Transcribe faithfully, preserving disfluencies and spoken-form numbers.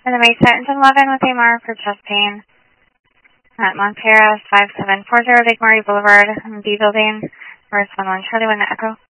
For the Mesa engine log in with A M R for chest pain at Montpera five seven four zero Lake Maury Boulevard, B building, North one one Charlie one Echo.